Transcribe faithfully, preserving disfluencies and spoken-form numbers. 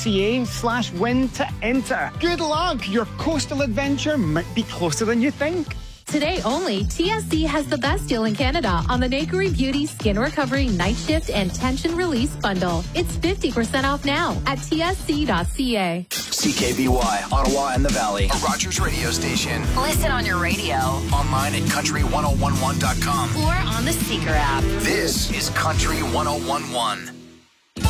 ca slash win to enter. Good luck! Your coastal adventure might be closer than you think. Today only, T S C has the best deal in Canada on the Nakery Beauty Skin Recovery Night Shift and Tension Release Bundle. It's fifty percent off now at T S C dot C A. C K B Y, Ottawa and the Valley, a Rogers radio station. Listen on your radio. Online at country ten eleven dot com. Or on the Seeker app. This is Country ten eleven.